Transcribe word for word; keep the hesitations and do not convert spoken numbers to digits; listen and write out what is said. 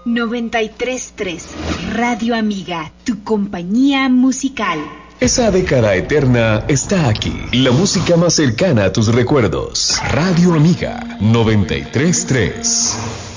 noventa y tres tres Radio Amiga, tu compañía musical. Esa década eterna está aquí. La música más cercana a tus recuerdos. Radio Amiga noventa y tres tres.